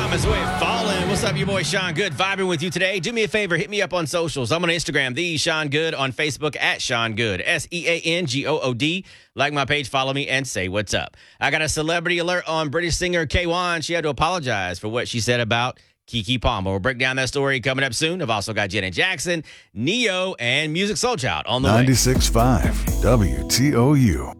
Thomas with Fallen. What's up, your boy Sean Good, vibing with you today. Do me a favor, hit me up on socials. I'm on Instagram, the Sean Good, on Facebook at Sean Good, SeanGood. Like my page, follow me, and say what's up. I got a celebrity alert on British singer K1. She had to apologize for what she said about Keke Palmer. We'll break down that story coming up soon. I've also got Janet Jackson, Neo, and Musiq Soulchild on the way. 96.5 WTOU.